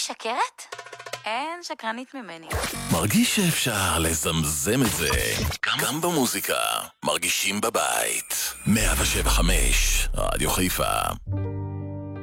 משקרת? אין שקרנית ממני. מרגיש שאפשר לזמזם את זה גם במוזיקה. מרגישים בבית. 107.5 רדיו חיפה.